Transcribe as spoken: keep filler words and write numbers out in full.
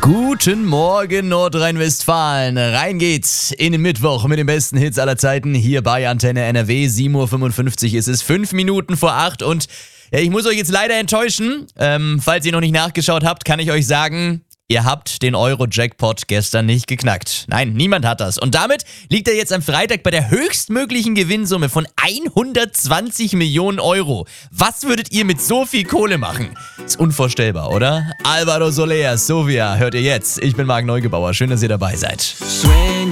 Guten Morgen Nordrhein-Westfalen. Rein geht's in den Mittwoch mit den besten Hits aller Zeiten hier bei Antenne N R W. sieben Uhr fünfundfünfzig ist es, fünf Minuten vor acht und ja, ich muss euch jetzt leider enttäuschen. Ähm, falls ihr noch nicht nachgeschaut habt, kann ich euch sagen, ihr habt den Euro-Jackpot gestern nicht geknackt. Nein, niemand hat das. Und damit liegt er jetzt am Freitag bei der höchstmöglichen Gewinnsumme von hundertzwanzig Millionen Euro. Was würdet ihr mit so viel Kohle machen? Ist unvorstellbar, oder? Alvaro Soler, Sofia, hört ihr jetzt. Ich bin Marc Neugebauer. Schön, dass ihr dabei seid.